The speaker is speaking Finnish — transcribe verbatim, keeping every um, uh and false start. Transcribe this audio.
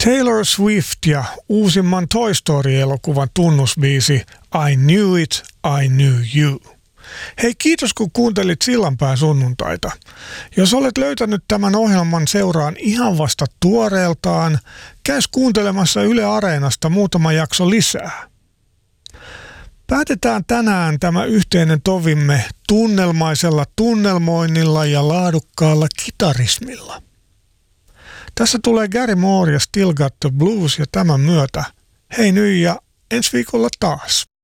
Taylor Swift ja uusimman Toy Story-elokuvan tunnusbiisi I Knew It, I Knew You. Hei, kiitos kun kuuntelit Sillanpään sunnuntaita. Jos olet löytänyt tämän ohjelman seuraan ihan vasta tuoreeltaan, käys kuuntelemassa Yle Areenasta muutama jakso lisää. Päätetään tänään tämä yhteinen tovimme tunnelmaisella tunnelmoinnilla ja laadukkaalla kitarismilla. Tässä tulee Gary Moore ja Still Got the Blues ja tämän myötä hei nyt ja ensi viikolla taas.